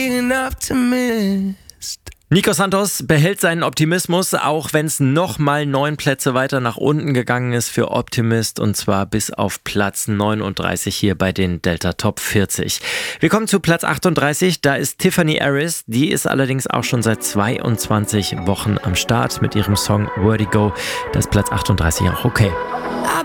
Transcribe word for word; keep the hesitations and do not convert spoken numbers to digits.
Nico Santos behält seinen Optimismus, auch wenn es nochmal neun Plätze weiter nach unten gegangen ist für Optimist, und zwar bis auf Platz neununddreißig hier bei den Delta Top vierzig. Wir kommen zu Platz achtunddreißig, da ist Tiffany Aris, die ist allerdings auch schon seit zweiundzwanzig Wochen am Start mit ihrem Song Vertigo. Da ist Platz achtunddreißig auch okay.